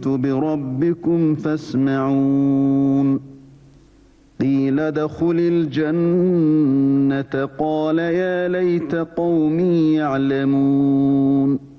آمنت بربكم فاسمعون قيل ادخل الجنة قال يا ليت قومي يعلمون